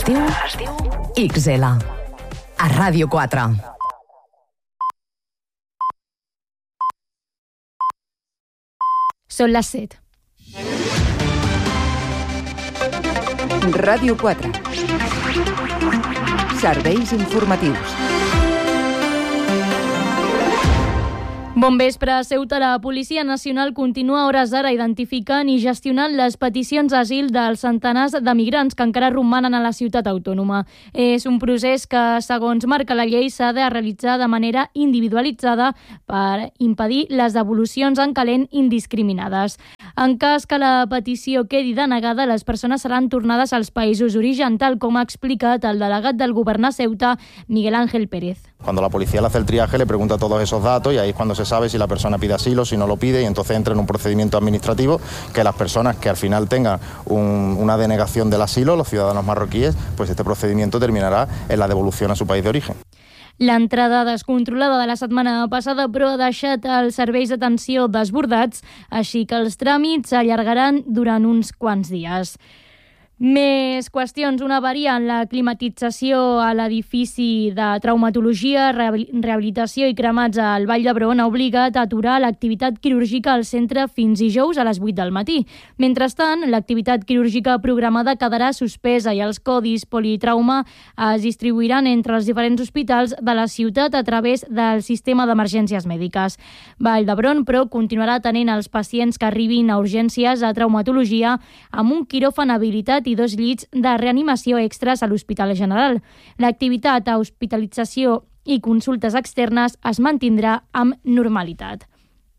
diu XL. A Ràdio 4. Són les 7. Ràdio 4. Serveis informatius. Bon vespre. A Ceuta, la Policia Nacional continua a hores d'ara identificant i gestionant les peticions d'asil dels centenars de migrants que encara romanen a la ciutat autònoma. És un procés que, segons marca la llei, s'ha de realitzar de manera individualitzada per impedir les devolucions en calent indiscriminades. En cas que la petició quedi denegada, les persones seran tornades als països d'origen, tal com ha explicat el delegat del govern a Ceuta, Miguel Ángel Pérez. Cuando la policía le hace el triaje, le pregunta todos esos datos y ahí es cuando se sabe si la persona pide asilo, si no lo pide, y entonces entra en un procedimiento administrativo que las personas que al final tengan una denegación del asilo, los ciudadanos marroquíes, pues este procedimiento terminará en la devolución a su país de origen. L'entrada descontrolada de la setmana passada, però, ha deixat els serveis d'atenció desbordats, així que els tràmits s'allargaran durant uns quants dies. Més qüestions. Una avaria en la climatització a l'edifici de traumatologia, rehabilitació i cremats al Vall d'Hebron ha obligat a aturar l'activitat quirúrgica al centre fins dijous a les 8 del matí. Mentrestant, l'activitat quirúrgica programada quedarà suspesa i els codis politrauma es distribuiran entre els diferents hospitals de la ciutat a través del sistema d'emergències mèdiques. Vall d'Hebron, però, continuarà atenent els pacients que arribin a urgències a traumatologia amb un quiròfan habilitat i 2 llits de reanimació extras a l'Hospital General. L'activitat a hospitalització i consultes externes es mantindrà amb normalitat.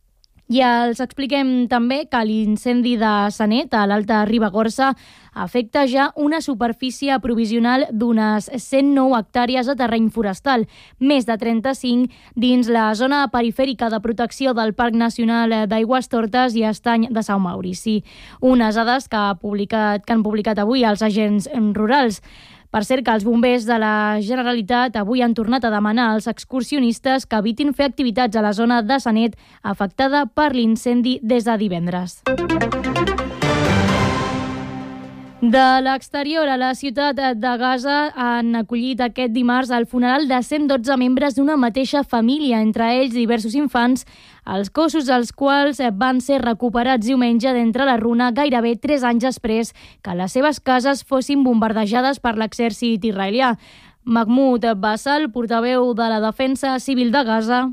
I els expliquem també que l'incendi de Sanet, a l'Alta Ribagorça, afecta ja una superfície provisional d'unes 109 hectàrees de terreny forestal, més de 35 dins la zona perifèrica de protecció del Parc Nacional d'Aigüestortes i Estany de Sant Maurici. Unes dades que han publicat avui els agents rurals. Per cert, que els bombers de la Generalitat avui han tornat a demanar als excursionistes que evitin fer activitats a la zona de Sanet afectada per l'incendi des de divendres. De l'exterior, a la ciutat de Gaza han acollit aquest dimarts el funeral de 112 membres d'una mateixa família, entre ells diversos infants, els cossos dels quals van ser recuperats diumenge d'entre la runa gairebé 3 anys després que les seves cases fossin bombardejades per l'exèrcit israelià. Mahmoud Bassal, portaveu de la Defensa Civil de Gaza,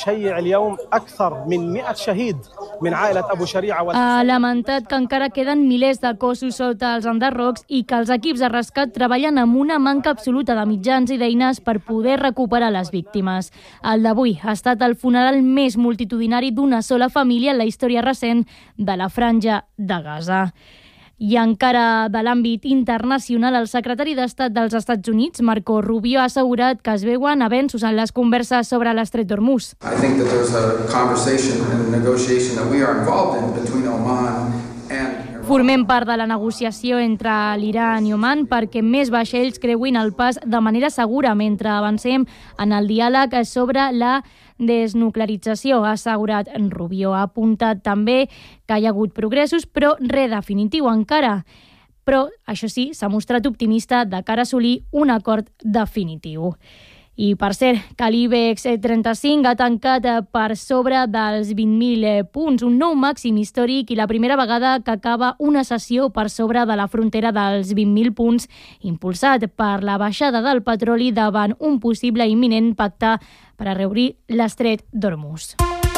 ha lamentat que encara queden milers de cossos sota els enderrocs i que els equips de rescat treballen amb una manca absoluta de mitjans i d'eines per poder recuperar les víctimes. El d'avui ha estat el funeral més multitudinari d'una sola família en la història recent de la Franja de Gaza. I encara de l'àmbit internacional, el secretari d'Estat dels Estats Units, Marco Rubio, ha assegurat que es veuen avenços en les converses sobre l'estret d'Hormuz. Formem part de la negociació entre l'Iran i Oman perquè més vaixells creuin el pas de manera segura mentre avancem en el diàleg sobre la desnuclearització, ha assegurat Rubio. Ha apuntat també que hi ha hagut progressos, però res definitiu encara. Però, això sí, s'ha mostrat optimista de cara a assolir un acord definitiu. I, per cert, que l'IBEX 35 ha tancat per sobre dels 20.000 punts, un nou màxim històric i la primera vegada que acaba una sessió per sobre de la frontera dels 20.000 punts, impulsat per la baixada del petroli davant un possible imminent pacte per a reobrir l'estret d'Hormuz.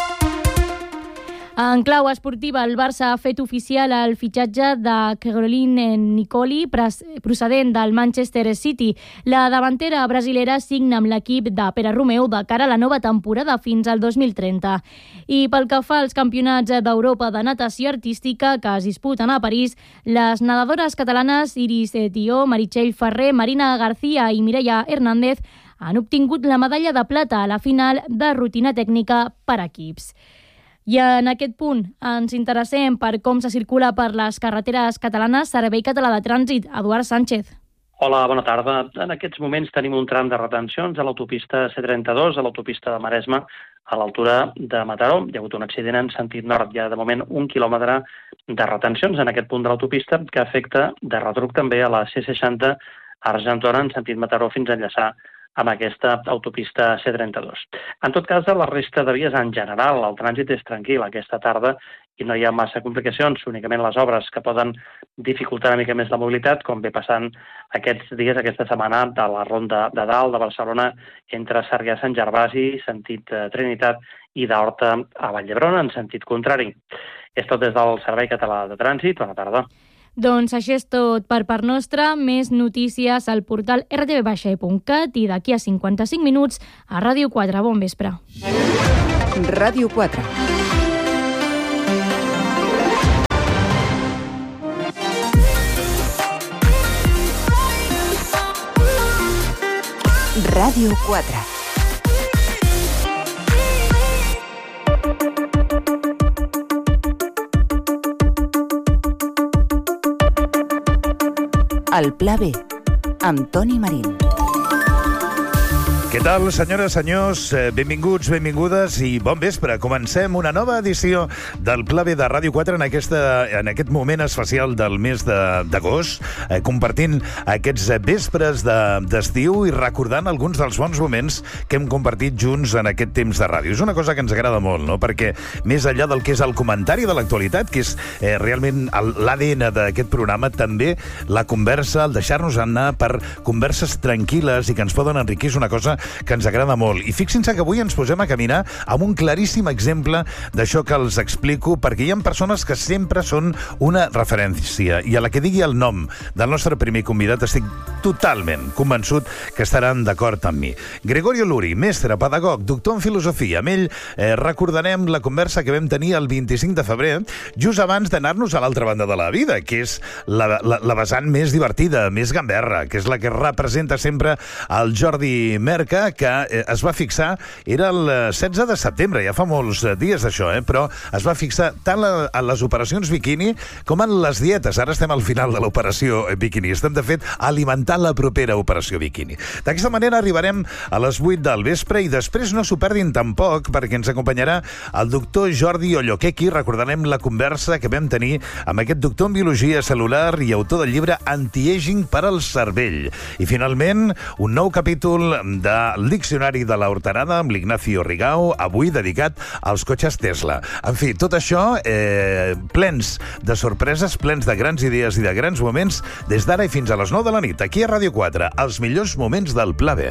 En clau esportiva, el Barça ha fet oficial el fitxatge de Caroline Nicoli, procedent del Manchester City. La davantera brasilera signa amb l'equip de Pere Romeu de cara a la nova temporada fins al 2030. I pel que fa als campionats d'Europa de natació artística que es disputen a París, les nedadores catalanes Iris Tió, Meritxell Ferrer, Marina García i Mireia Hernández han obtingut la medalla de plata a la final de rutina tècnica per equips. I en aquest punt ens interessem per com se circula per les carreteres catalanes. Servei Català de Trànsit, Eduard Sánchez. Hola, bona tarda. En aquests moments tenim un tram de retencions a l'autopista C32, a l'autopista de Maresme, a l'altura de Mataró. Hi ha hagut un accident en sentit nord. Hi ha de moment 1 quilòmetre de retencions en aquest punt de l'autopista que afecta de retruc també a la C60 Argentona en sentit Mataró fins a enllaçar amb aquesta autopista C32. En tot cas, a la resta de vies en general, el trànsit és tranquil aquesta tarda i no hi ha massa complicacions, únicament les obres que poden dificultar una mica més la mobilitat, com ve passant aquests dies, aquesta setmana, de la Ronda de Dalt de Barcelona entre Sarrià Sant Gervasi, sentit Trinitat, i d'Horta a Vall d'Hebron, en sentit contrari. És tot des del Servei Català de Trànsit. Bona tarda. Doncs això és tot per part nostra. Més notícies al portal rtv.cat i d'aquí a 55 minuts a Ràdio 4. Bon vespre. Ràdio 4. Ràdio 4. El Pla B, amb Toni Marín. Què tal, senyores, senyors? Benvinguts, benvingudes i bon vespre. Comencem una nova edició del Pla B de Ràdio 4 en aquest moment especial del mes d'agost, compartint aquests vespres d'estiu i recordant alguns dels bons moments que hem compartit junts en aquest temps de ràdio. És una cosa que ens agrada molt, no? Perquè més enllà del que és el comentari de l'actualitat, que és realment l'ADN d'aquest programa, també la conversa, el deixar-nos anar per converses tranquil·les i que ens poden enriquir és una cosa que ens agrada molt. I fixin-se que avui ens posem a caminar amb un claríssim exemple d'això que els explico, perquè hi ha persones que sempre són una referència, i a la que digui el nom del nostre primer convidat estic totalment convençut que estaran d'acord amb mi. Gregorio Luri, mestre, pedagog, doctor en filosofia. Amb ell recordarem la conversa que vam tenir el 25 de febrer, just abans d'anar-nos a l'altra banda de la vida, que és la vessant més divertida, més gamberra, que és la que representa sempre el Jordi Merca, que es va fixar, era el 16 de setembre, ja fa molts dies d'això, però es va fixar tant a les operacions biquini com en les dietes. Ara estem al final de l'operació biquini. Estem, de fet, alimentant la propera operació biquini. D'aquesta manera arribarem a les 8 del vespre i després no s'ho perdin tampoc, perquè ens acompanyarà el doctor Jordi Olloquequi. Recordarem la conversa que vam tenir amb aquest doctor en biologia celular i autor del llibre Anti-Aging per al cervell. I finalment, un nou capítol del Diccionari de la Horterada amb l'Ignacio Rigau, avui dedicat als cotxes Tesla. En fi, tot això plens de sorpreses, plens de grans idees i de grans moments, des d'ara i fins a les 9 de la nit, aquí a Ràdio 4, els millors moments del Pla B.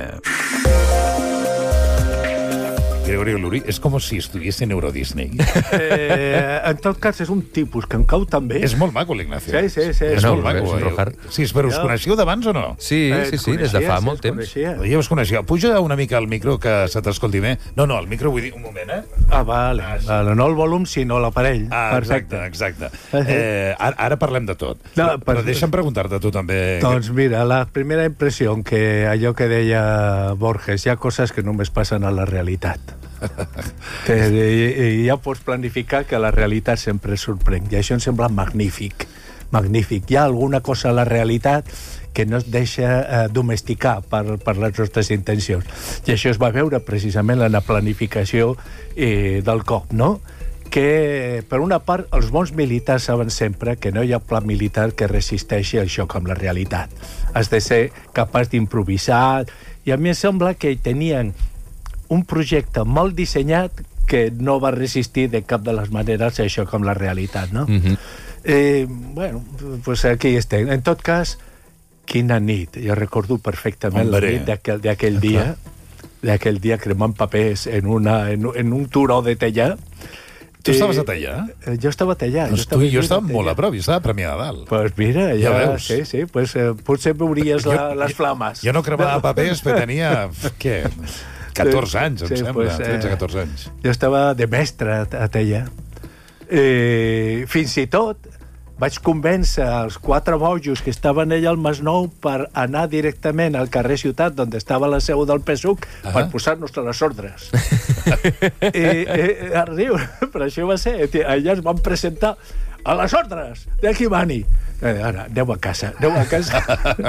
Gregorio Luri, és com si estuviés en Euro Disney. En tot cas, és un tipus que em cau també. És molt maco, l'Ignacio. Sí. És molt maco. Sí, però us coneixeu d'abans o no? Sí, des de fa molt temps. Ja us coneixeu. Puja una mica al micro que se t'escolti bé. No, el micro vull dir, un moment, Vale. No el volum, sinó l'aparell. Perfecte. Exacte. Ara parlem de tot. Però deixa'm preguntar-te tu també. Doncs mira, la primera impressió que allò que deia Borges, hi ha coses que només passen a la realitat. I ja pots planificar que la realitat sempre sorprèn, i això em sembla magnífic. Hi ha alguna cosa a la realitat que no es deixa domesticar per les nostres intencions, i això es va veure precisament en la planificació del cop, no? Que, per una part, els bons militars saben sempre que no hi ha pla militar que resisteixi el xoc amb la realitat. Has de ser capaç d'improvisar, i a mi em sembla que tenien un projecte molt dissenyat que no va resistir de cap de les maneres això com la realitat, no? Bueno, pues aquí estem. En tot cas, quina nit. Jo recordo perfectament la nit d'aquell dia cremant papers en un turó de Tellà. Tu estaves a Tellà? Jo estava a Tellà. Tu i jo estàvem molt a prop, jo estava a Premià de Dalt. Pues mira, ja veus. Sí, pues potser veuries les flames. Jo no cremava papers, però tenia, què, 14 anys, em sembla, 13-14 anys. Jo estava de mestre a Tellà. Fins i tot vaig convèncer els 4 bojos que estaven allà al Masnou per anar directament al carrer Ciutat, on estava la seu del PSUC, per posar-nos a les ordres. Arriba, però això va ser... Allà es van presentar a les ordres de Quimani. Ara, aneu a casa. Aneu a casa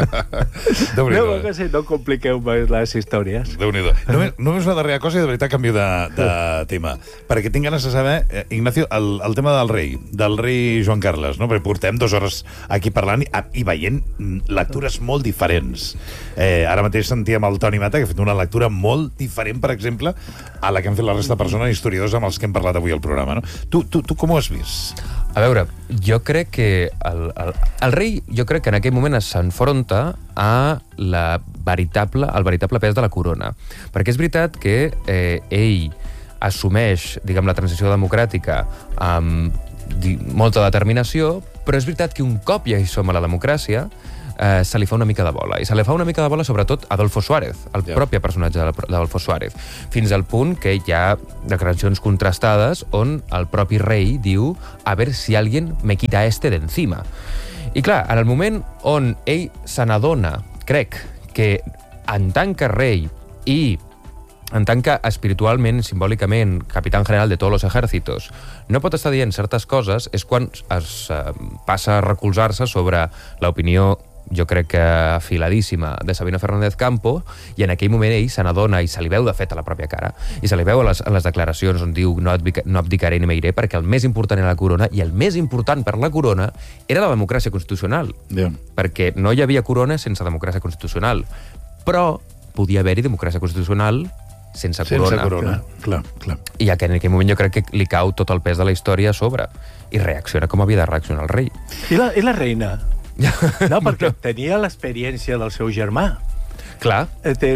i no compliqueu més les històries. Déu-n'hi-do. Només una darrera cosa i de veritat canvio de tema. Perquè tinc ganes de saber, Ignacio, el tema del rei Joan Carles, no? Perquè portem 2 hores aquí parlant i veient lectures molt diferents. Ara mateix sentíem el Toni Mata, que ha fet una lectura molt diferent, per exemple, a la que han fet la resta de persones historiadors amb els que hem parlat avui al programa, no? Tu com ho has vist? A veure, jo crec que el rei, jo crec que en aquell moment s'enfronta a el veritable pes de la corona. Perquè és veritat que ell assumeix, diguem, la transició democràtica amb molta determinació, però és veritat que un cop ja hi som a la democràcia, se li fa una mica de bola. I se li fa una mica de bola sobretot a Adolfo Suárez, el propi personatge d'Adolfo Suárez, fins al punt que hi ha declaracions contrastades on el propi rei diu a ver si alguien me quita de encima. I clar, en el moment on ell se n'adona, crec, que en tant que rei i en tant que espiritualment, simbòlicament, capitán general de tots los ejércitos, no pot estar dient certes coses, és quan es passa a recolzar-se sobre l'opinió, jo crec que afiladíssima, de Sabino Fernández Campo, i en aquell moment ell se n'adona i se li veu, de fet, a la pròpia cara, i se li veu a les declaracions on diu no abdicaré ni m'iré, perquè el més important era la corona, i el més important per la corona era la democràcia constitucional. Perquè no hi havia corona sense democràcia constitucional. Però podia haver-hi democràcia constitucional sense corona. Clar. I en aquell moment jo crec que li cau tot el pes de la història a sobre i reacciona com havia de reaccionar el rei. I la reina? No, perquè tenia l'experiència del seu germà. Clar.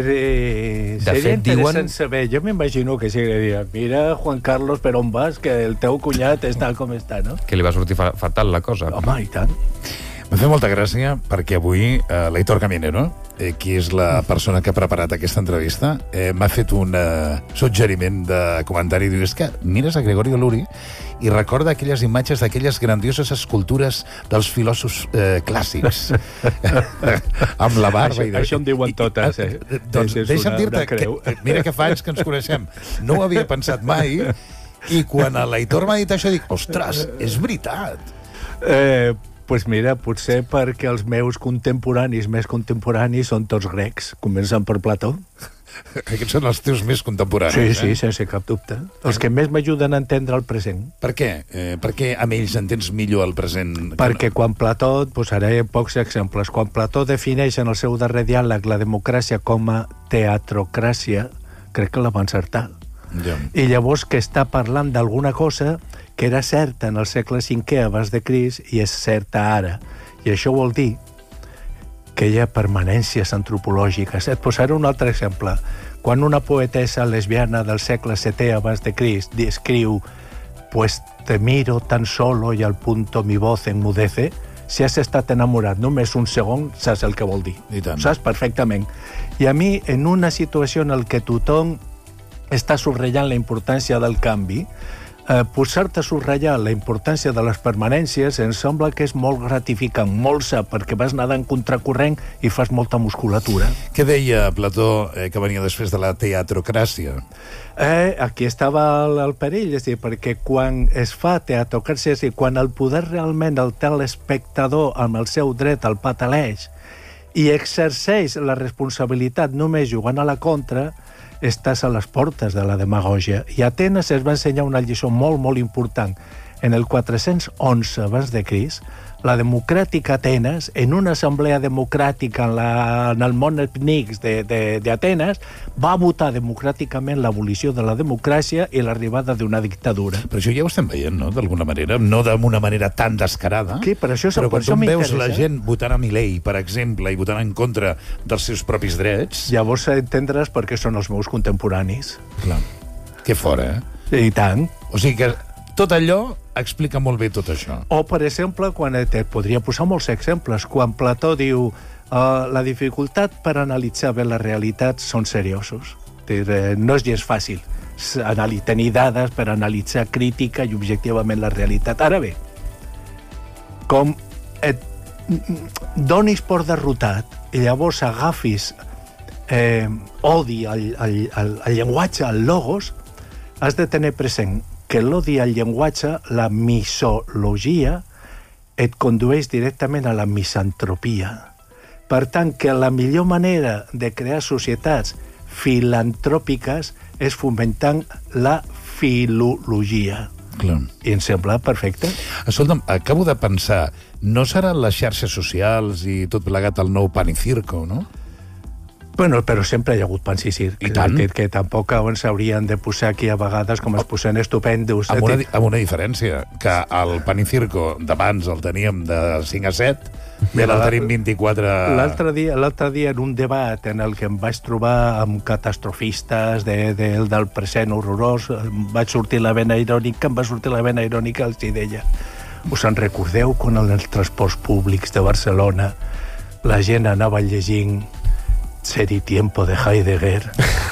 Seria interessant saber. Jo m'imagino que sí, que diria, mira, Juan Carlos, per on vas? Que el teu cunyat està com està, no? Que li va sortir fatal la cosa. Home, i tant. M'ha fet molta gràcia perquè avui l'Aitor Caminero, qui és la persona que ha preparat aquesta entrevista, m'ha fet un suggeriment de comentari. Diu, és que mires a Gregorio Luri i recorda aquelles imatges d'aquelles grandioses escultures dels filòsofs clàssics amb la barba. Això em diuen totes, Doncs deixa'm dir-te que mira que fa anys que ens coneixem. No ho havia pensat mai i quan l'Aitor m'ha dit això dic, ostres, és veritat. Pues mira, potser perquè els meus contemporanis més contemporanis són tots grecs, començant per Plató. Aquests són els teus més contemporanis. Sí, sense cap dubte. Els que més m'ajuden a entendre el present. Per què? Per què amb ells entens millor el present? Perquè quan Plató, posaré pocs exemples, quan Plató defineix en el seu darrer diàleg la democràcia com a teatrocràcia, crec que la va encertar. I llavors que està parlant d'alguna cosa que era certa en el segle V abans de Crist i és certa ara. I això vol dir que hi ha permanències antropològiques. Et posaré un altre exemple. Quan una poetessa lesbiana del segle VII abans de Crist escriu «Pues te miro tan solo y al punto mi voz enmudece», si has estat enamorat només un segon, saps el que vol dir. Saps perfectament. I a mi, en una situació en què tothom està subratllant la importància del canvi, posar-te a subratllar la importància de les permanències em sembla que és molt gratificant, molt sa, perquè vas nedant contracorrent i fas molta musculatura. Què deia Plató que venia després de la teatrocràcia? Aquí estava el perill, és a dir, perquè quan es fa teatrocràcia, és a dir, quan el poder realment el té l'espectador amb el seu dret al pataleix i exerceix la responsabilitat només jugant a la contra, estàs a les portes de la demagògia. I a Atenes es va ensenyar una lliçó molt, molt important. En el 411 abans de Crist, la democràtica Atenes, en una assemblea democràtica en el món etnics d'Atenes, va votar democràticament l'abolició de la democràcia i l'arribada d'una dictadura. Però això ja ho estem veient, no?, d'alguna manera. No d'una manera tan descarada. Sí, però quan tu veus la gent votant a Milei, per exemple, i votant en contra dels seus propis drets... Llavors entendràs per què són els meus contemporanis. Clar. Que fora, I tant. O sigui que tot allò explica molt bé tot això. O, per exemple, quan et podria posar molts exemples, quan Plató diu la dificultat per analitzar bé la realitat són seriosos. No és gens fàcil tenir dades per analitzar crítica i objectivament la realitat. Ara bé, com et donis per derrotat i llavors agafis odi al llenguatge, al logos, has de tenir present que l'odi al llenguatge, la misologia, et condueix directament a la misantropia. Per tant, que la millor manera de crear societats filantròpiques és fomentant la filologia. Clar. I em sembla perfecte. Escolta'm, acabo de pensar, no seran les xarxes socials i tot plegat el nou pan i circo, no? Bueno, però sempre hi ha hagut pans i circ. I tant. Que tampoc ens haurien de posar aquí a vegades com es posen estupendos. Amb una diferència, que el pan i circo d'abans el teníem de 5 a 7, i ara el tenim 24... L'altre dia en un debat en el que em vaig trobar amb catastrofistes del present horrorós, vaig sortir la vena irònica, els hi deia: us en recordeu quan en els transports públics de Barcelona la gent anava llegint Ser y tiempo de Heidegger,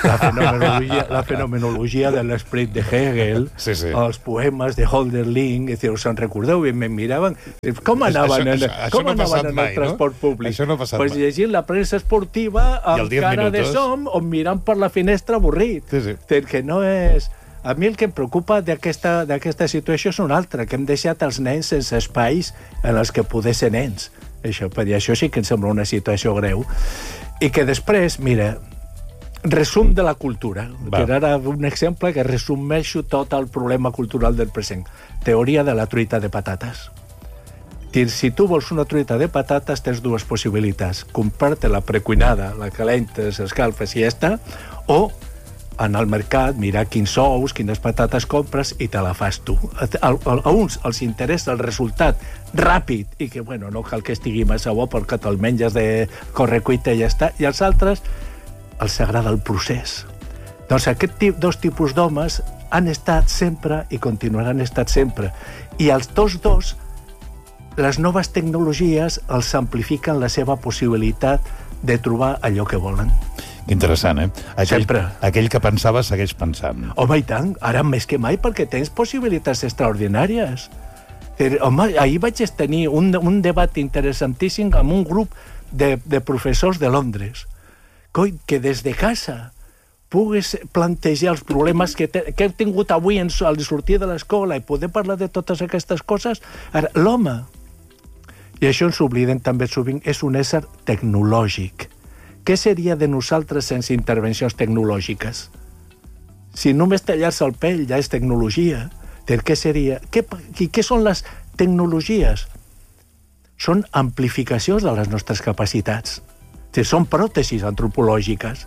la fenomenologia de l'esperit de Hegel, sí. els poemes de Hölderlin, us en recordeu? I em miraven, com anaven en el transport públic? Això no ha passat mai. Pues llegint la premsa esportiva amb cara de som o mirant per la finestra avorrit. Sí. Que no és... A mi el que em preocupa d'aquesta situació és un altre, que hem deixat els nens sense espais en els que poder ser nens. Això sí que em sembla una situació greu. I que després, mira, resum de la cultura. Que ara un exemple que resumeixo tot el problema cultural del present. Teoria de la truita de patates. Si tu vols una truita de patates, tens dues possibilitats. Comprar-te-la precuinada, la calentes, escalfes i ja està, o anar al mercat, mirar quins ous, quines patates compres i te la fas tu. A uns els interessa el resultat ràpid i que, bueno, no cal que estigui massa bo perquè te'l menges de correcuita i ja està, i als altres els agrada el procés. Doncs aquests dos tipus d'homes han estat sempre i continuaran estat sempre. I els dos, les noves tecnologies els amplifiquen la seva possibilitat de trobar allò que volen. Interessant, eh? Sempre. Aquell que pensava segueix pensant. Home, i tant, ara més que mai, perquè tens possibilitats extraordinàries. Home, ahir vaig tenir un debat interessantíssim amb un grup de professors de Londres. Coi, que des de casa pugues plantejar els problemes que he tingut avui al sortir de l'escola i poder parlar de totes aquestes coses. Ara, l'home, i això ens oblidem també sovint, és un ésser tecnològic. Què seria de nosaltres sense intervencions tecnològiques? Si només tallar-se el pell ja és tecnologia, què seria? Què són les tecnologies? Són amplificacions de les nostres capacitats. Són pròtesis antropològiques.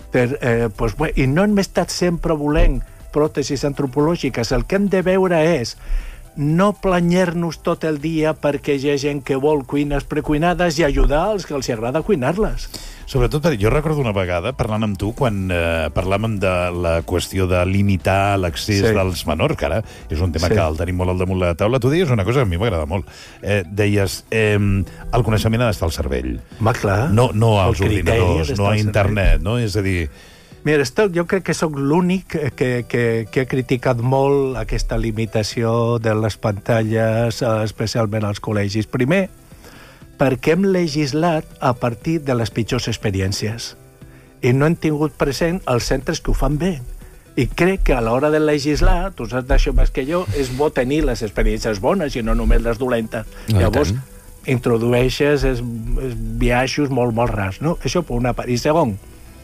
I no hem estat sempre volent pròtesis antropològiques. El que hem de veure és no planyar-nos tot el dia perquè hi ha gent que vol cuines precuinades i ajudar els que els agrada cuinar-les. Sobretot, jo recordo una vegada, parlant amb tu, quan parlàvem de la qüestió de limitar l'accés dels menors, que ara és un tema que el tenim molt al damunt la taula. Tu deies una cosa que a mi m'agrada molt. Deies, el coneixement ha d'estar al cervell. Clar. No als ordinadors, no a internet, no? És a dir... Mira, jo crec que sóc l'únic que ha criticat molt aquesta limitació de les pantalles, especialment als col·legis. Primer, perquè hem legislat a partir de les pitjors experiències i no hem tingut present els centres que ho fan bé. I crec que a l'hora de legislar, tu saps d'això més que jo, és bo tenir les experiències bones i no només les dolentes. Llavors, introdueixes biaixos molt rars, no? Això per una part. I segon,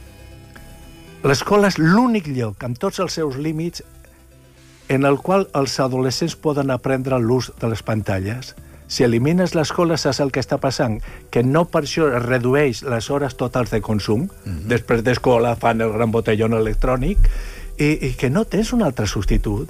l'escola és l'únic lloc, amb tots els seus límits, en el qual els adolescents poden aprendre l'ús de les pantalles. Si elimines l'escola, saps el que està passant? Que no per això es redueix les hores totals de consum. Després d'escola fan el gran botellón electrònic i que no tens un altre substitut.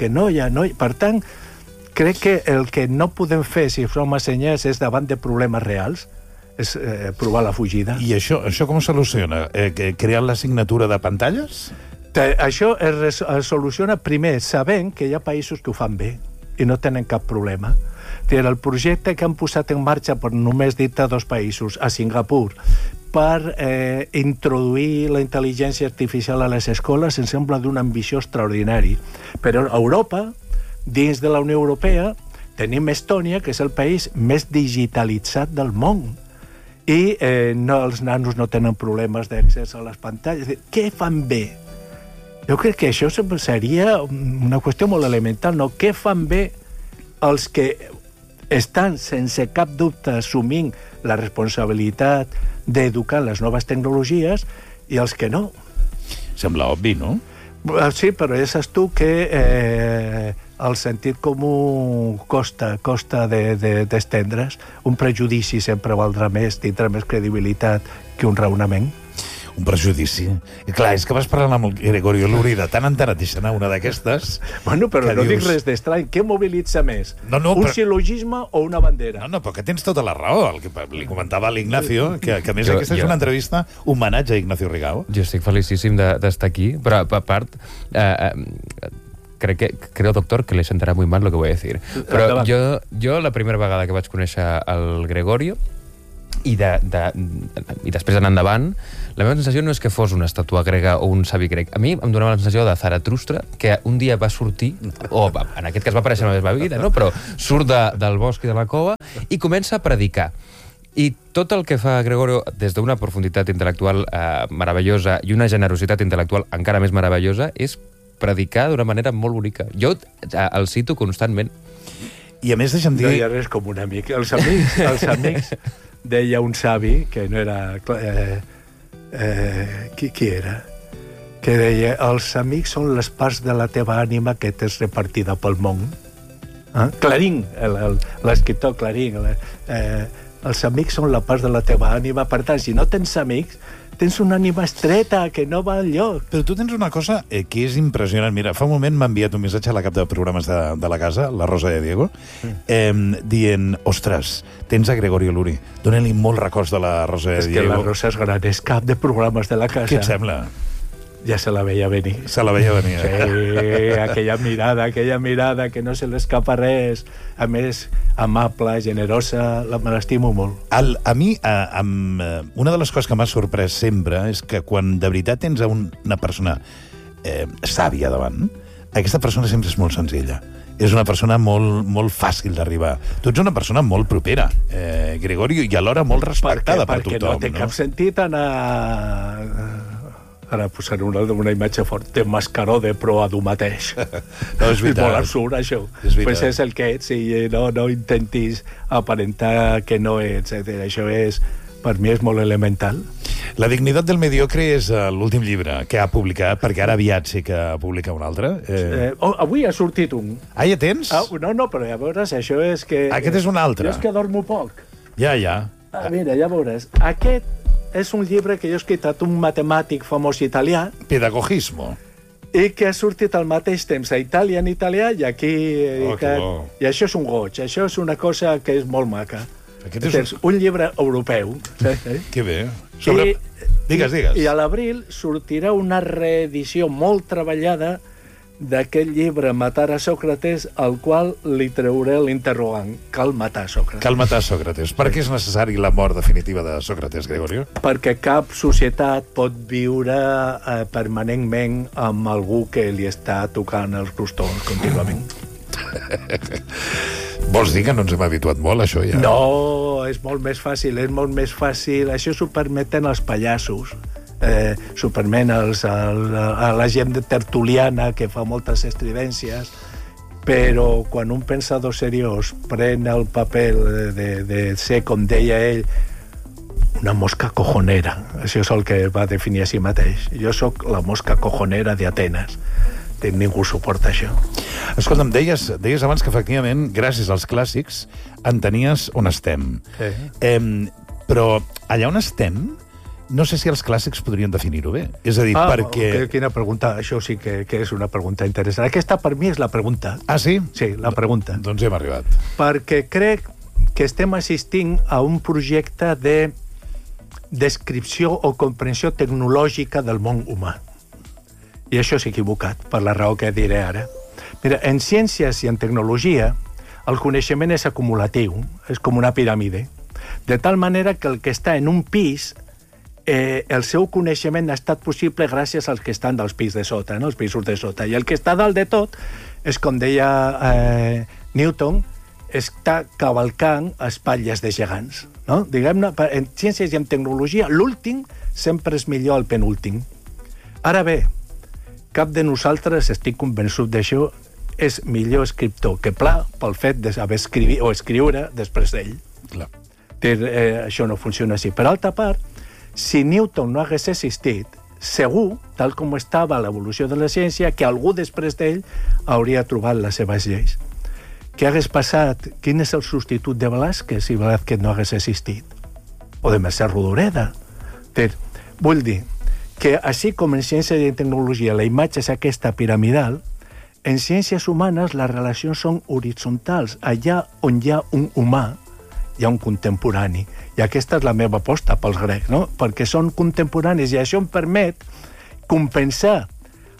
Per tant, crec que el que no podem fer, si som assenyats, és davant de problemes reals, és provar la fugida. I això com es soluciona? Creant l'assignatura de pantalles? Això es soluciona primer sabent que hi ha països que ho fan bé i no tenen cap problema. El projecte que han posat en marxa, per només dit a 2 països, a Singapur, per introduir la intel·ligència artificial a les escoles, em sembla d'una ambició extraordinari. Però a Europa, dins de la Unió Europea, tenim Estònia, que és el país més digitalitzat del món. I els nanos no tenen problemes d'accés a les pantalles. Què fan bé? Jo crec que això seria una qüestió molt elemental, no? Què fan bé els que estan sense cap dubte assumint la responsabilitat d'educar les noves tecnologies i els que no. Sembla obvi, no? Sí, però ja saps tu que el sentit comú costa d'estendre's. Un prejudici sempre valdrà més, tindrà més credibilitat que un raonament. Un prejudici. I clar, és que vas parlant amb el Gregorio Luri, de tant en tant et deixen una d'aquestes... Bueno, però no dius... dic res d'estrany. Què mobilitza més? No, un sil·logisme o una bandera? No, però que tens tota la raó. El que li comentava a l'Ignacio, que a més aquesta és una entrevista homenatge a Ignacio Rigao. Jo estic felicíssim d'estar aquí, però a part... creo, doctor, que le sentará muy mal lo que voy a decir. Però jo la primera vegada que vaig conèixer el Gregorio i després d'anar endavant, la meva sensació no és que fos una estàtua grega o un savi grec. A mi em donava la sensació de Zaratustra, que un dia va sortir, o en aquest cas va aparèixer en la meva vida, no? Però surt del bosc i de la cova i comença a predicar. I tot el que fa Gregorio, des d'una profunditat intel·lectual meravellosa i una generositat intel·lectual encara més meravellosa, és predicar d'una manera molt bonica. Jo el cito constantment. I a més deixa'm dir... No hi ha res com un amic. Els amics deia un savi, que no era... qui era? Que deia, els amics són les parts de la teva ànima que tens repartida pel món. Clarín, l'escriptor Clarín. Els amics són la part de la teva ànima. Per tant, si no tens amics, tens una ànima estreta que no va enlloc. Però tu tens una cosa que és impressionant. Mira, fa un moment m'ha enviat un missatge a la cap de programes de la casa, la Rosa de Diego, dient, ostres, tens a Gregorio Luri. Dóna-li molts records de la Rosa de Diego. És que la Rosa és gran, és cap de programes de la casa. Què et sembla? Ja se la veia venir. Se la veia venir. Sí, aquella mirada que no se l'escapa res. A més, amable, generosa, me l'estimo molt. A mi, una de les coses que m'ha sorprès sempre és que quan de veritat tens una persona sàvia davant, aquesta persona sempre és molt senzilla. És una persona molt fàcil d'arribar. Tu ets una persona molt propera, Gregorio, i alhora molt respectada per tothom. Perquè no té cap sentit anar... Ara posaré una imatge fort de mascaró de proa d'un mateix. No, és veritat. És molt absurd, això. Pues és el que ets i no intentis aparentar que no ets. Això és, per mi és molt elemental. La dignitat del mediocre és l'últim llibre que ha publicat, perquè ara aviat sé que publica un altre. Avui ha sortit un. Ja tens? No, però ja veuràs, això és que... Aquest és un altre. Jo és que dormo poc. Ja. Mira, ja veuràs. Aquest és un llibre que jo he escrit a un matemàtic famós italià. Pedagogismo. I que ha sortit al mateix temps a Itàlia en italià i aquí... I això és un goig, això és una cosa que és molt maca. És un llibre europeu. Que bé. Digues. I a l'abril sortirà una reedició molt treballada d'aquest llibre Matar a Sòcrates, al qual li treuré l'interrogant. Cal matar Sòcrates. Cal matar Sòcrates. Per què és necessari la mort definitiva de Sòcrates, Gregorio? Perquè cap societat pot viure permanentment amb algú que li està tocant els crostons contínuament. Vols dir que no ens hem habituat molt, això, ja? No, és molt més fàcil. Això s'ho permeten els pallassos. S'ho permet a la gent tertuliana que fa moltes estridències, però quan un pensador seriós pren el paper de ser, com deia ell, una mosca cojonera, això és el que va definir a si mateix. Jo sóc la mosca cojonera d'Atenes. Ningú suporta això. Escolta'm, deies abans que efectivament, gràcies als clàssics, entenies on estem. Però allà on estem, no sé si els clàssics podrien definir-ho bé. És a dir, perquè... Quina pregunta. Això sí que és una pregunta interessant. Aquesta per mi és la pregunta. Ah, sí? Sí, la pregunta. Doncs hem arribat. Perquè crec que estem assistint a un projecte de descripció o comprensió tecnològica del món humà. I això és equivocat, per la raó que diré ara. Mira, en ciències i en tecnologia, el coneixement és acumulatiu, és com una piràmide. De tal manera que el que està en un pis, el seu coneixement ha estat possible gràcies als que estan dels pisos de sota, no? Els pisos de sota. I el que està dalt de tot és, com deia Newton, està cavalcant espatlles de gegants. No? Diguem-ne, en ciències i en tecnologia, l'últim sempre és millor el penúltim. Ara bé, cap de nosaltres, estic convençut d'això, és millor escriptor que Pla pel fet de saber escriure després d'ell. Clar. Això no funciona així. Per altra part, si Newton no hagués existit, segur, tal com estava l'evolució de la ciència, que algú després d'ell hauria trobat les seves lleis. Què hagués passat? Quin és el substitut de Velázquez si Velázquez no hagués existit? O de Mercè Rodoreda? Vull dir que, així com en ciència i tecnologia la imatge és aquesta piramidal, en ciències humanes les relacions són horitzontals. Allà on hi ha un humà, hi ha un contemporani. I aquesta és la meva aposta pels grecs, no? Perquè són contemporanis i això em permet compensar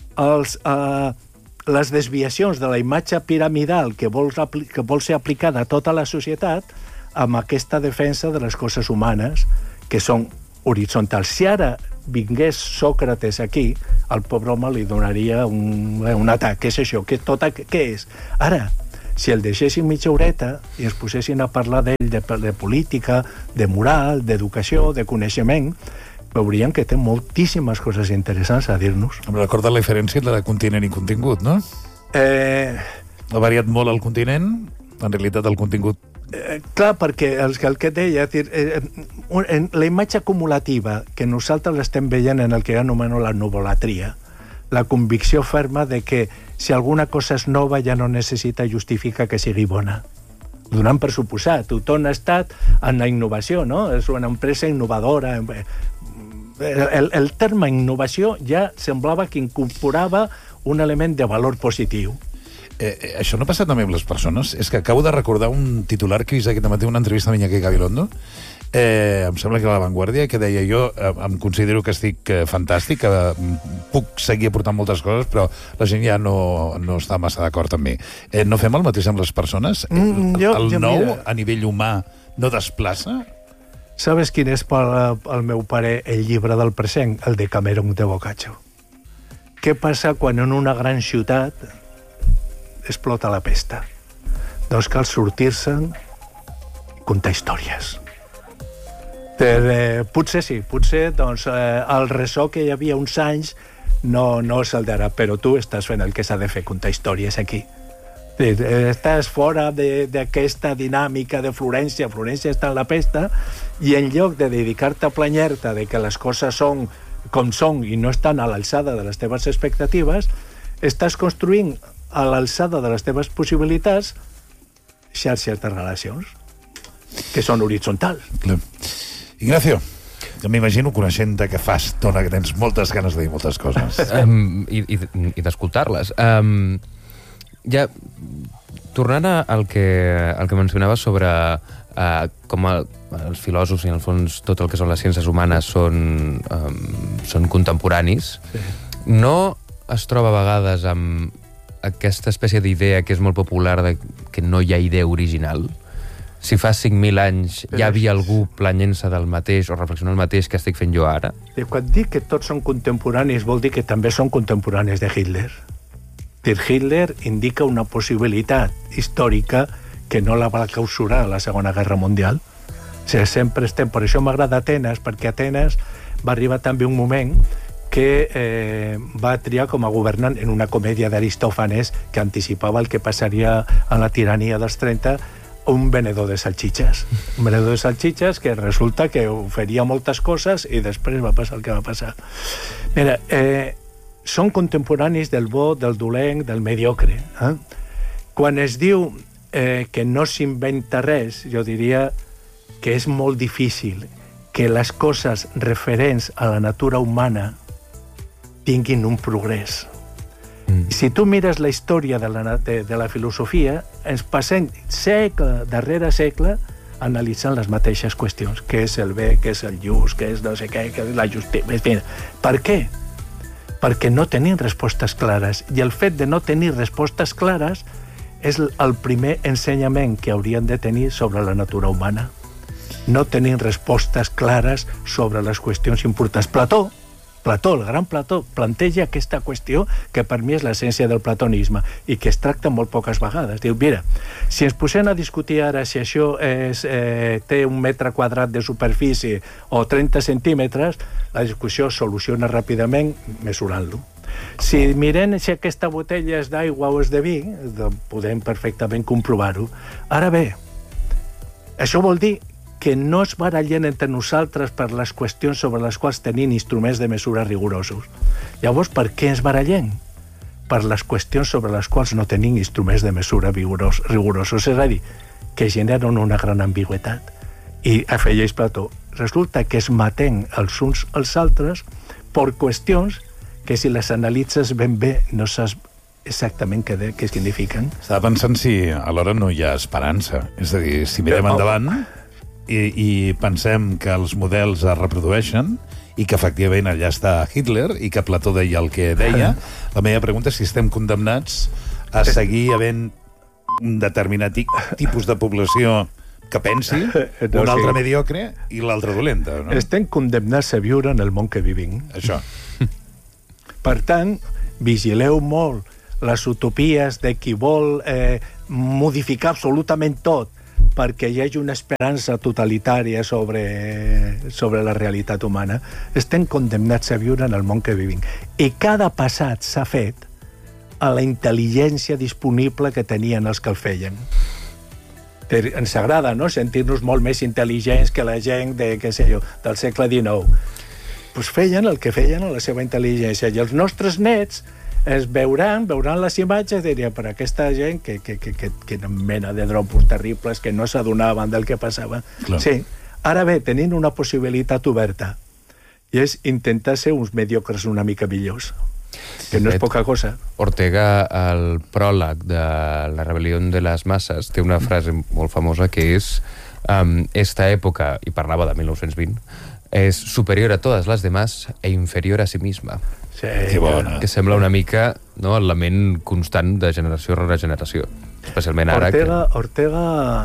les desviacions de la imatge piramidal que vol ser aplicada a tota la societat amb aquesta defensa de les coses humanes que són horitzontals. Si ara vingués Sòcrates aquí, al pobre home li donaria un atac. Què és això? Què és? Ara, si el deixéssim mitja horeta i ens posessin a parlar d'ell de política, de moral, d'educació, de coneixement, veuríem que té moltíssimes coses interessants a dir-nos. Em recorda la diferència entre continent i contingut, no? Ha variat molt el continent, en realitat el contingut... Clar, perquè el que deia, la imatge acumulativa que nosaltres l'estem veient en el que anomeno la novolatria, la convicció ferma de que si alguna cosa és nova ja no necessita justificar que sigui bona. Donant per suposat, tothom ha estat en la innovació, no? És una empresa innovadora. El terme innovació ja semblava que incorporava un element de valor positiu. Això no passa també amb les persones? És que acabo de recordar un titular que he vist aquest matí, una entrevista amb Iñaki Gabilondo, em sembla que era La Vanguardia, que deia jo em considero que estic fantàstic, que puc seguir aportant moltes coses, però la gent ja no està massa d'acord amb mi. No fem el mateix amb les persones? El nou, a nivell humà, no desplaça? Sabes quin és, pel meu pare, el llibre del present? El de Cameron de Boccaccio. Què passa quan en una gran ciutat explota la pesta? Doncs cal sortir-se'n i contar històries. Potser sí, potser el ressò que hi havia uns anys no és el d'ara, però tu estàs fent el que s'ha de fer, contar històries aquí. Estàs fora d'aquesta dinàmica de Florència està en la pesta, i en lloc de dedicar-te a planyar-te de que les coses són com són i no estan a l'alçada de les teves expectatives, estàs construint a l'alçada de les teves possibilitats xarxes de relacions que són horitzontals. Ignacio, m'imagino coneixent-te que fas, dona que tens moltes ganes de dir moltes coses. I d'escoltar-les. Ja, tornant al que mencionava sobre com els filòsofs i en el fons tot el que són les ciències humanes són contemporanis, no es troba a vegades amb aquesta espècie d'idea que és molt popular de que no hi ha idea original? Si fa 5.000 anys ja hi havia algú planyent-se del mateix o reflexionant el mateix que estic fent jo ara? Quan dic que tots són contemporanis vol dir que també són contemporanis de Hitler. Hitler indica una possibilitat històrica que no la va clausurar a la Segona Guerra Mundial. Sempre estem... Per això m'agrada Atenes, perquè Atenes va arribar també un moment que va triar com a governant en una comèdia d'Aristòfanes que anticipava el que passaria a la tirania dels 30, un venedor de salchichas. Un venedor de salchichas que resulta que oferia moltes coses i després va passar el que va passar. Mira, són contemporanis del bo, del dolent, del mediocre. Quan es diu que no s'inventa res, jo diria que és molt difícil que les coses referents a la natura humana tinguin un progrés. Si tu mires la història de la filosofia, ens passem segle darrere segle analitzant les mateixes qüestions. Què és el bé, què és el just, què és no sé què, què és la justícia... Per què? Perquè no tenim respostes clares. I el fet de no tenir respostes clares és el primer ensenyament que haurien de tenir sobre la natura humana. No tenim respostes clares sobre les qüestions importants. Plató, el gran Plató, planteja aquesta qüestió que per mi és l'essència del platonisme i que es tracta molt poques vegades. Diu, mira, si ens posem a discutir ara si això té 1 metre quadrat de superfície o 30 centímetres, la discussió es soluciona ràpidament mesurant-lo. Si mirem si aquesta botella és d'aigua o és de vi, podem perfectament comprovar-ho. Ara bé, això vol dir que no es barallen entre nosaltres per les qüestions sobre les quals tenim instruments de mesura rigorosos. Llavors, per què ens barallem? Per les qüestions sobre les quals no tenim instruments de mesura rigorosos, és a dir, que generen una gran ambigüitat. I afegeix Plató, resulta que es maten els uns als altres per qüestions que si les analitzes ben bé no saps exactament què signifiquen. Estava pensant si alhora no hi ha esperança. És a dir, si mirem endavant i pensem que els models es reprodueixen i que efectivament allà està Hitler i que Plató deia el que deia, la meva pregunta és si estem condemnats a seguir havent un determinat tipus de població que pensi, una altra mediocre i l'altra dolenta, no? Estem condemnats a viure en el món que vivim. Això. Per tant, vigileu molt les utopies de qui vol modificar absolutament tot perquè hi hagi una esperança totalitària sobre la realitat humana. Estem condemnats a viure en el món que vivim. I cada passat s'ha fet a la intel·ligència disponible que tenien els que el feien. Ens agrada, no?, sentir-nos molt més intel·ligents que la gent del segle XIX. Pues feien el que feien a la seva intel·ligència. I els nostres nets es veuran les imatges i dirien, per aquesta gent que mena de dropos terribles que no s'adonaven del que passava. Clar. Sí. Ara bé, tenint una possibilitat oberta, i és intentar ser uns mediocres una mica millors, que no és poca cosa. Ortega, al pròleg de La rebel·lió de les masses, té una frase molt famosa que és esta època, i parlava de 1920, és superior a totes les demás e inferior a sí misma. Sí, que bona. Que sembla una mica, no, el lament constant de generació rere generació. Especialment ara Ortega...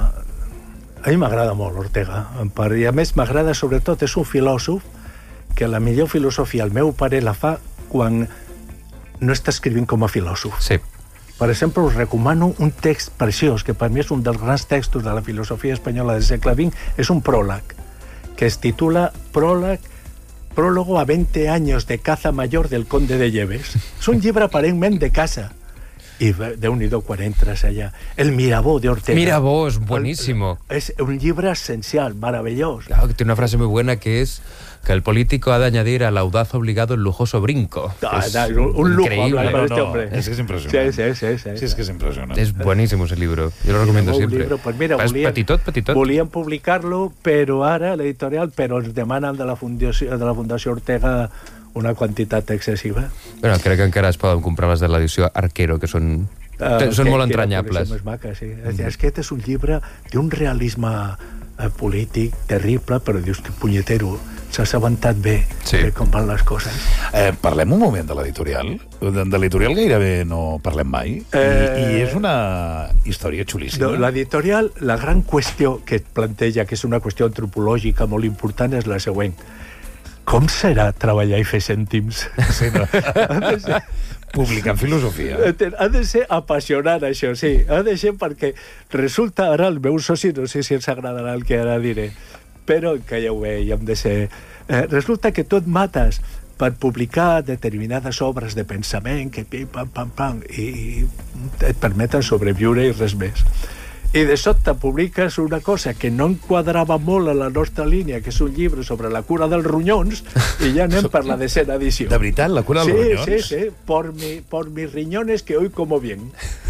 A mi m'agrada molt Ortega. I a més m'agrada sobretot, és un filòsof que la millor filosofia, al meu pare, la fa quan no està escrivint com a filòsof. Sí. Per exemple, us recomano un text preciós, que per mi és un dels grans textos de la filosofia espanyola del segle XX, és un pròleg, que es titula Prólogo a 20 años de caza mayor del conde de Lleves. És un llibre aparentment de caça. I Déu-n'hi-do quan entres allà. El Mirabó de Ortega. Mirabó és buenísimo. És un llibre essencial, maravillós. Claro, que tiene una frase muy buena que es que el político ha de añadir al audaz obligado el lujoso brinco. Un lujo increíble. hablar este hombre. Es que es impresionante. Sí, es que es impresionante. Es buenísimo ese libro. Yo lo recomiendo siempre. Libro, pues mira, és petitot. Volien publicar-lo, però ara l'editorial ens demanen de la Fundació Ortega una quantitat excessiva. Bueno, crec que encara es poden comprar les de l'edició Arquero, que són molt entranyables. És maca, sí. Aquest és un llibre d'un realisme polític terrible, però dius que punyetero, s'ha assabentat bé de com van les coses. Parlem un moment de l'editorial. De l'editorial gairebé no parlem mai. I és una història xulíssima. L'editorial, la gran qüestió que et planteja, que és una qüestió antropològica molt important, és la següent. Com serà treballar i fer cèntims? Sí, no? Publicant filosofia. Ha de ser apassionant, això, sí. Ha de ser perquè resulta, ara el meu soci, no sé si ens agradarà el que ara diré, però que ja ho veiem de ser... Resulta que tu et mates per publicar determinades obres de pensament que pim, pam, pam, pam, i et permeten sobreviure i res més. I de sobte publiques una cosa que no enquadrava molt a la nostra línia, que és un llibre sobre la cura dels ronyons, i ja anem per la 10ª edició. De veritat, la cura dels ronyons? Sí. Por mis riñones que hoy como bien.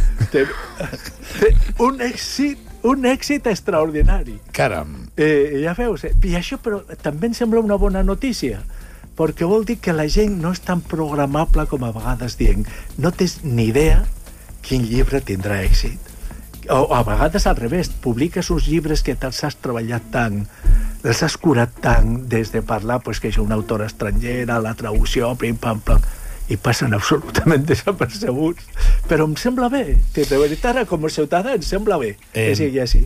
Un èxit extraordinari. Caram. Ja veus, i això però també em sembla una bona notícia, perquè vol dir que la gent no és tan programable com a vegades dient. No tens ni idea quin llibre tindrà èxit. O a vegades al revés, publiques uns llibres que te'ls has treballat tant, els has curat tant, des de parlar que és una autora estrangera, la traducció, pim, pam, pam, i passen absolutament desapercebuts. Però em sembla bé, que de veritat, com a ciutadà, em sembla bé que sigui així.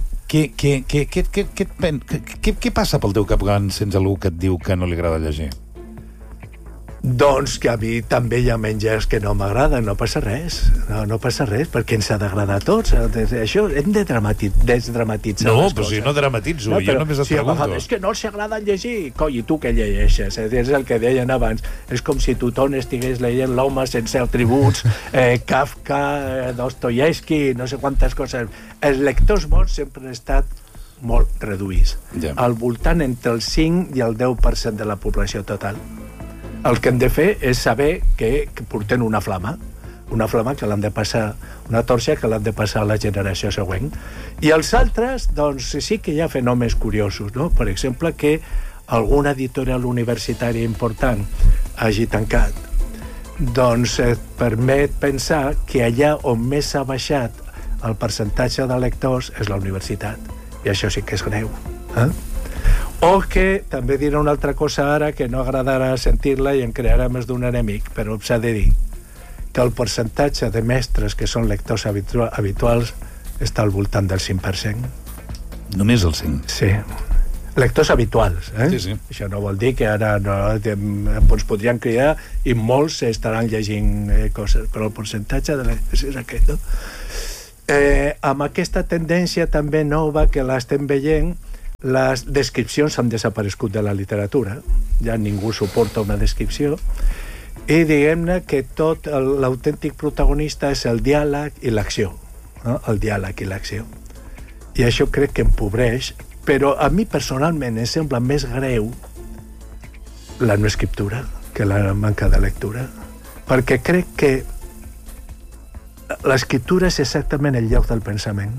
Què passa pel teu cap quan sents algú que et diu que no li agrada llegir? Doncs que a mi també hi ha menjars que no m'agraden, no passa res, no passa res, perquè ens ha d'agradar a tots. Això hem de desdramatitzar no, les però coses. si no dramatitzo, no, jo només et pregunto. És que no els agrada llegir, coi, i tu què llegeixes? És el que deien abans, és com si tothom estigués llegint l'home sense atributs, Kafka, Dostoyevsky, no sé quantes coses. Els lectors morts sempre han estat molt reduïts, al voltant entre el 5 i el 10% de la població total. El que hem de fer és saber que portem una flama que l'han de passar, una torxa que l'han de passar a la generació següent. I els altres, doncs, sí que hi ha fenòmens curiosos, no? Per exemple, que alguna editorial universitària important hagi tancat, doncs permet pensar que allà on més s'ha baixat el percentatge de lectors és la universitat. I això sí que és greu. O que, també diré una altra cosa ara que no agradarà sentir-la i en crearà més d'un enemic, però s'ha de dir que el percentatge de mestres que són lectors habituals està al voltant del 5%. Només el 5%? Sí. Lectors habituals, Sí. Això no vol dir que ara ens podrien cridar i molts estaran llegint coses, però el percentatge és aquest, no? Amb aquesta tendència també nova que l'estem veient, les descripcions han desaparegut de la literatura, ja ningú suporta una descripció, i diguem-ne que tot l'autèntic protagonista és el diàleg i l'acció, no? El diàleg i l'acció. I això crec que empobreix, però a mi personalment em sembla més greu la no escriptura que la manca de lectura, perquè crec que l'escriptura és exactament el lloc del pensament.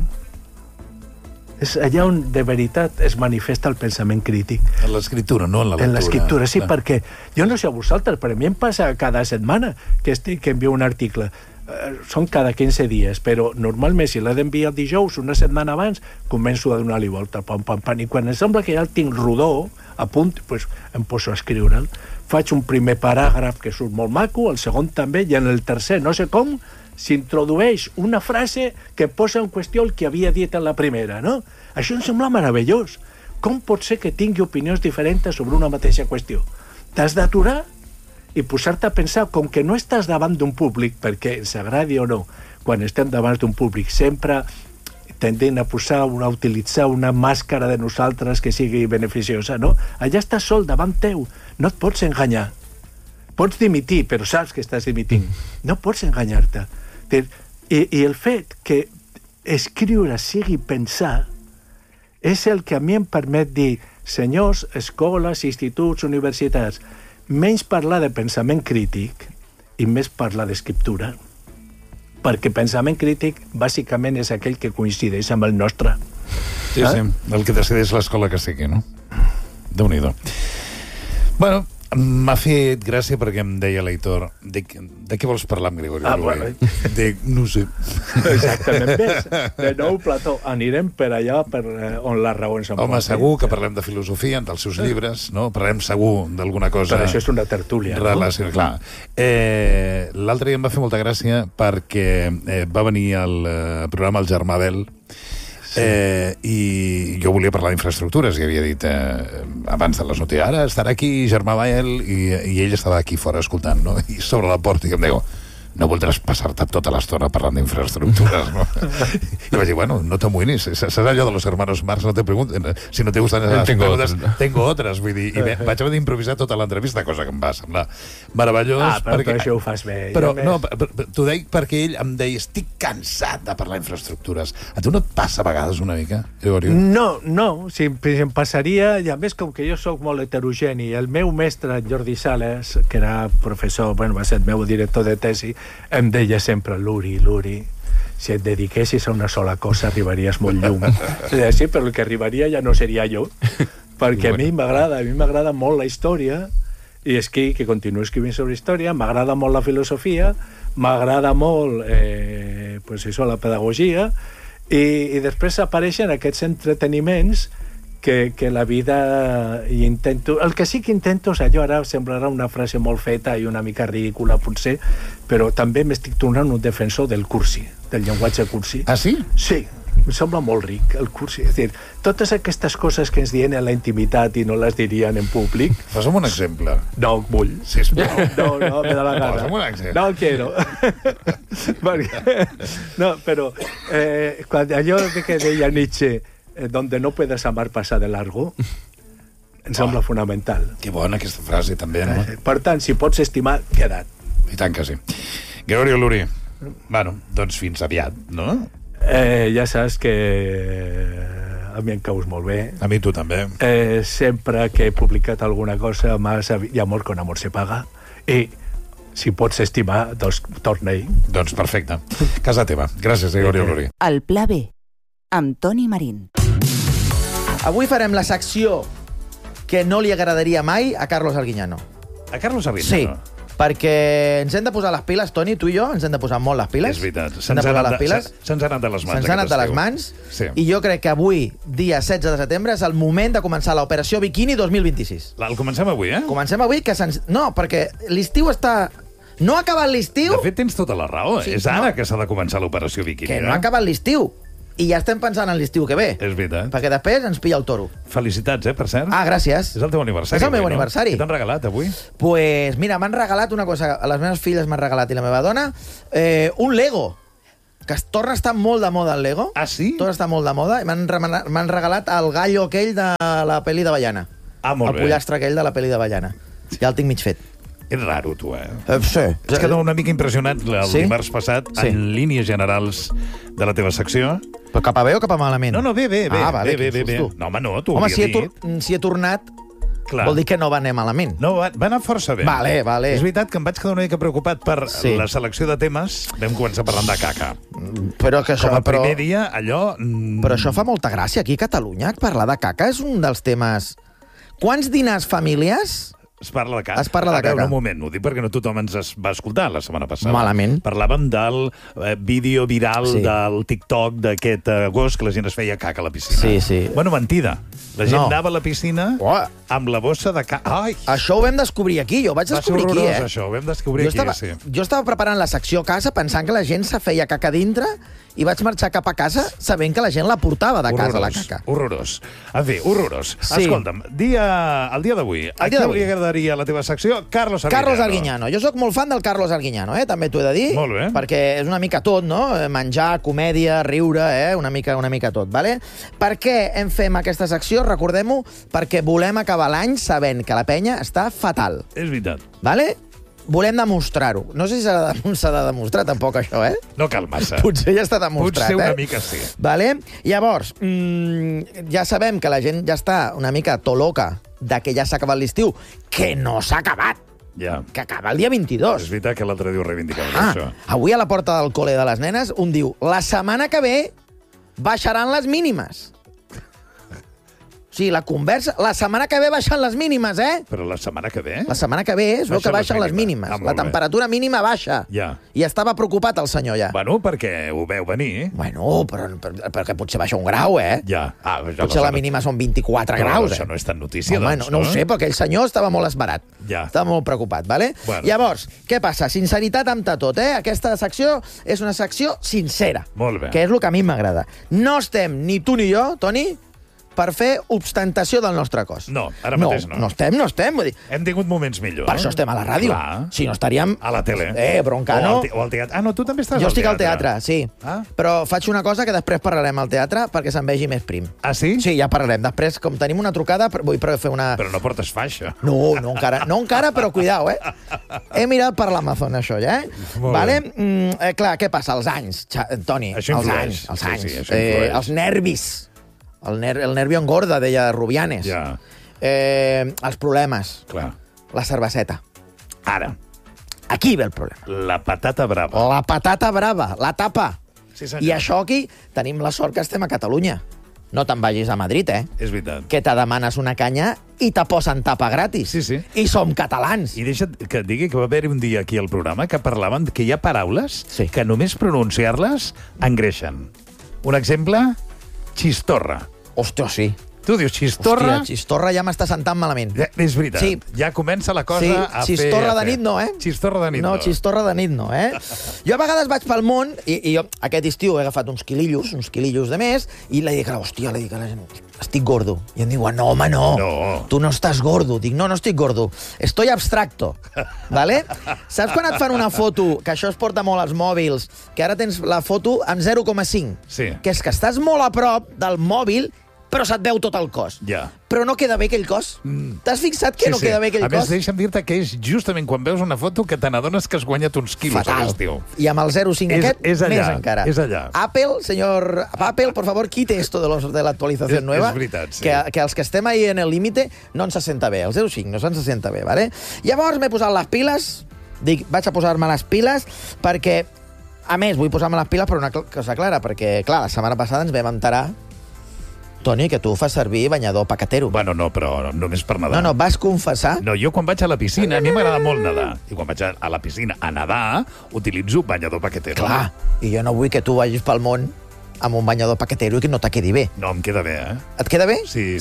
És allà on de veritat es manifesta el pensament crític. En l'escriptura, no en la lectura. En l'escriptura, sí, perquè jo no sé a vosaltres, però a mi em passa cada setmana que envio un article. Són cada 15 dies, però normalment si l'he d'enviar dijous, una setmana abans, començo a donar-li volta, pam, i quan em sembla que ja el tinc rodó, a punt, doncs em poso a escriure'l. Faig un primer paràgraf que surt molt maco, el segon també, i en el tercer, no sé com, s'introdueix una frase que posa en qüestió el que havia dit en la primera, no? Això em sembla meravellós. Com pot ser que tingui opinions diferents sobre una mateixa qüestió? T'has d'aturar i posar-te a pensar, com que no estàs davant d'un públic, perquè ens agradi o no, quan estem davant d'un públic sempre tendent a utilitzar una màscara de nosaltres que sigui beneficiosa, no? Allà estàs sol davant teu, no et pots enganyar. Pots dimitir, però saps que estàs dimitint. No pots enganyar-te. I el fet que escriure sigui pensar és el que a mi em permet dir, senyors, escoles, instituts, universitats, menys parlar de pensament crític i més parlar d'escriptura. Perquè pensament crític bàsicament és aquell que coincideix amb el nostre. Sí, el que decideix l'escola que sigui, no? Déu-n'hi-do. Bueno, m'ha fet gràcia perquè em deia l'Aitor, de què vols parlar amb Gregori? Bueno. No sé. Exactament. De nou, Plató, anirem per allà on la raó ens emporta. Home, segur que parlem de filosofia, dels seus llibres, no? Parlem segur d'alguna cosa. Però això és una tertúlia, no? Clar. L'altre dia em va fer molta gràcia perquè va venir al programa El Germà Bel, i jo volia parlar d'infraestructures i havia dit abans de les notícies, ara estarà aquí Germà Bel, i ell estava aquí fora escoltant, no? I sobre la porta i em diu, no voldràs passar-te tota l'estona parlant d'infraestructures, no? I vaig dir, bueno, no t'amoïnis, saps allò de los hermanos Marx, no te pregunten si no te gustan esas preguntas, tengo otras, vull dir, i vaig haver d'improvisar tota l'entrevista, cosa que em va semblar meravellós. Però això ho fas bé. Però no, t'ho dic perquè ell em deia, estic cansat de parlar d'infraestructures. A tu no et passa a vegades una mica, Gregorio? No, si em passaria, i a més com que jo sóc molt heterogeni, el meu mestre, Jordi Sales, que era professor, va ser el meu director de tesi, em deia sempre, Luri, si et dediquessis a una sola cosa arribaries molt llum. Sí, però el que arribaria ja no seria jo, perquè a mi m'agrada molt la història, i que continuo escrivint sobre història, m'agrada molt la filosofia, m'agrada molt la pedagogia, i després apareixen aquests entreteniments que la vida intento... El que sí que intento és allò, ara semblarà una frase molt feta i una mica ridícula potser, però també m'estic tornant un defensor del cursi, del llenguatge cursi. Ah, sí? Sí. Em sembla molt ric, el curs. És a dir, totes aquestes coses que ens diuen en la intimitat i no les dirien en públic... Posa'm un exemple. No vull. Sisplau. No, me da la gana. Posa'm un exemple. No quiero. Perquè, no, però quan allò que deia Nietzsche, donde no puedes amar pasa de largo, em sembla fonamental. Que bona aquesta frase, també, no? Per tant, si pots estimar, queda't. I tant que sí. Gregorio Luri, bueno, doncs fins aviat, no? Ja saps que a mi em caus molt bé. A mi tu també. Sempre que he publicat alguna cosa, más y amor con amor se paga. I si pots estimar, doncs torna-hi. Doncs perfecte. Casa teva. Gràcies, Gregorio Luri. El Pla B, amb Toni Marín. Avui farem la secció que no li agradaria mai a Carlos Arguiñano. A Carlos Arguiñano? Sí, perquè ens hem de posar les piles, Toni, tu i jo, ens hem de posar molt les piles. És veritat. Se'ns ha anat de les mans. Se'ns ha anat de les mans. Sí. I jo crec que avui, dia 16 de setembre, és el moment de començar l'Operació Bikini 2026. El comencem avui, eh? Comencem avui, que no, perquè l'estiu està... No ha acabat l'estiu... De fet, tens tota la raó. Sí, és ara que s'ha de començar l'Operació Bikini. Que no ha acabat l'estiu. I ja estem pensant en l'estiu que ve. És veritat. Perquè després ens pilla el toro. Felicitats, per cert. Ah, gràcies. És el teu aniversari. És el meu aniversari. Què t'han regalat avui? Pues mira, m'han regalat una cosa. A les meves filles m'han regalat, i la meva dona, un Lego. Que es torna a estar molt de moda, el Lego. Ah, sí? Torna a estar molt de moda. I m'han regalat el gallo aquell de la pel·li de Ballana. Ah, molt bé. El pollastre aquell de la pel·li de Ballana. Ja el tinc mig fet. És raro, tu, eh? Sí. Has quedat una mica impressionat el dimarts passat en línies generals de la teva secció. Però cap a bé o cap a malament? No, bé. Ah, vale, bé. No, home, no, t'ho havia dit. Si he tornat, clar, vol dir que no va anar malament. No, va anar força bé. Vale. És veritat que em vaig quedar una mica preocupat per la selecció de temes. Vam començar parlant de caca. Però que això, com a primer dia, allò... Però això fa molta gràcia. Aquí a Catalunya, parlar de caca és un dels temes... Quants dinars famílies... Es parla de caca. Es parla de caca. A veure, un moment, ho dic perquè no tothom ens va escoltar la setmana passada. Malament. Parlàvem del vídeo viral del TikTok d'aquest agost que la gent es feia caca a la piscina. Sí. Bueno, mentida. La gent anava a la piscina amb la bossa de caca. Ai! Això ho vam descobrir aquí, jo ho vaig descobrir aquí, Va ser horrorós, això, ho vam descobrir aquí, sí. Jo estava preparant la secció a casa pensant que la gent se feia caca dintre i vaig marxar cap a casa sabent que la gent la portava de casa, la caca. Horrorós. En fi, horrorós. Sí. Escolta'm, el dia d'avui, a qui li agradaria la teva secció? Carlos Arguiñano. Carlos Arguiñano. Jo sóc molt fan del Carlos Arguiñano, també t'ho he de dir. Molt bé. Perquè és una mica tot, no? Menjar, comèdia, riure, una mica tot, vale? Per què hem fem aquesta secció? Recordem-ho, perquè volem acabar l'any sabent que la penya està fatal. És veritat. Vale? Volem demostrar-ho. No sé si s'ha de demostrar tampoc això, No cal massa. Potser ja està demostrat, Potser una mica sí. Vale? Llavors, ja sabem que la gent ja està una mica toloca de que ja s'ha acabat l'estiu, que no s'ha acabat. Ja. Que acaba el dia 22. És veritat que l'altre dia ho reivindicaves, això. Avui a la porta del col·le de les nenes un diu, la setmana que ve baixaran les mínimes. Sí, la conversa... La setmana que ve baixen les mínimes, Però la setmana que ve? La setmana que ve es veu que baixen les mínimes. La temperatura mínima baixa. Ja. I estava preocupat el senyor, ja. Bueno, perquè ho veu venir. Bueno, perquè potser baixa un grau, Ja. Potser la mínima són 24 graus, Això no és tan notícia, home, doncs, no ho sé, perquè el senyor estava molt esbarat. Ja. Estava molt preocupat, vale? Bueno. Llavors, què passa? Sinceritat amb tot, Aquesta secció és una secció sincera. Molt bé. Que és el que a mi m'agrada. No estem, ni tu ni jo, Toni, per fer ostentació del nostre cos. No, ara mateix no. No estem. Vull dir, hem tingut moments millors. Per això estem a la ràdio. Clar. Si no estaríem... A la tele. Broncano. O al teatre. Ah, no, tu també estàs jo al teatre. estic al teatre, sí. Ah? Però faig una cosa que després parlarem al teatre perquè se'n vegi més prim. Ah, sí? Sí, ja parlarem. Després, com tenim una trucada, vull fer una... Però no portes faixa. No encara, però cuidao, He mirat per l'Amazon, això, ja, Vale? Clar, què passa? Els anys, Toni. Això influeix. Els anys. Sí, això influeix. Els nervis. El nervio engorda, deia Rubianes. Ja. Els problemes. Clar. La cerveseta. Ara. Aquí ve el problema. La patata brava. La patata brava, la tapa. Sí, senyor. I això aquí tenim la sort que estem a Catalunya. No te'n vagis a Madrid, És veritat. Que te demanes una canya i te posen tapa gratis. Sí. I som catalans. I deixa't que et digui que va haver-hi un dia aquí al programa que parlaven que hi ha paraules que només pronunciar-les engreixen. Un exemple, xistorra. Hòstia, sí. Tu dius xistorra... Hòstia, xistorra ja m'està sentant malament. És veritat, Sí. ja comença la cosa Sí, a fer... xistorra de nit no, eh? Xistorra de nit no. No, xistorra de nit no, eh? Jo a vegades vaig pel món i jo aquest estiu he agafat uns quilillos de més, i li dic, hòstia, a la gent, estic gordo. I em diuen, no, home, no. Tu no estàs gordo. Dic, no estic gordo. Estoy abstracto. ¿Vale? Saps quan et fan una foto, que això es porta molt als mòbils, que ara tens la foto en 0,5? Sí. Que és que estàs molt a prop del mòbil, però se't veu tot el cos. Ja. Però no queda bé aquell cos. T'has fixat que no queda bé aquell cos? A més, cos? deixa'm dir-te que és justament quan veus una foto que te n'adones que has guanyat uns quilos. Fatal. Estiu. I amb el 0,5 aquest, és allà, més encara. És allà. Apple, señor Apple, por favor, quite esto de la actualización nueva. És veritat, sí. Que els que estem ahí en el límite no ens se senta bé. El 0,5 no se'ns senta bé, ¿vale? Llavors m'he posat les piles, dic, vaig a posar-me les piles perquè, a més, vull posar-me les piles per una cosa clara, perquè, clar, la setmana passada ens vam enterar, Toni, que tu fas servir banyador pacatero. Bueno, no, però només per nedar. No, vas confessar... No, jo quan vaig a la piscina, a mi m'agrada molt nedar. I quan vaig a la piscina a nedar, utilitzo banyador paquetero. Clar, i jo no vull que tu vagis pel món amb un banyador paquetero i que no te quedi bé. No, em queda bé, eh? Et queda bé? Sí.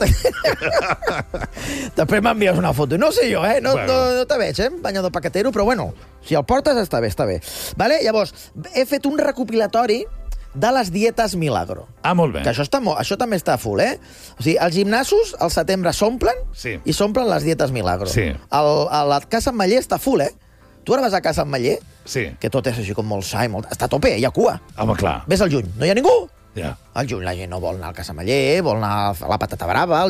Després m'envies una foto. No sé jo, no te veig, banyador paquetero, però bueno, si el portes està bé. Vale? Llavors, he fet un recopilatori de les dietes Milagro. Ah, molt bé. Que això també està full, O sigui, els gimnasos al setembre s'omplen i s'omplen les dietes Milagro. Sí. A la Casa Ametller està full, Tu ara vas a Casa Ametller, que tot és així com molt sa i molt... Està a tope, hi ha cua. Home, clar. Ves al juny, no hi ha ningú. Ja. Al juny la gent no vol anar al Casa Ametller, vol anar a la patata brava,